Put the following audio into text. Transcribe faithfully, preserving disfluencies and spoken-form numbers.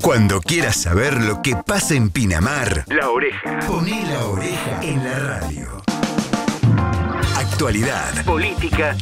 Cuando quieras saber lo que pasa en Pinamar, La Oreja. poné La Oreja en la radio. Actualidad, Política